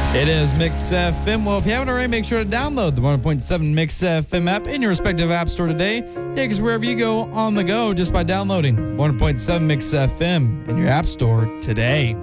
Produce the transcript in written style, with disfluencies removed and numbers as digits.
It is Mix FM. Well, if you haven't already, make sure to download the 100.7 Mix FM app in your respective app store today. Take us wherever you go on the go just by downloading 100.7 Mix FM in your app store today.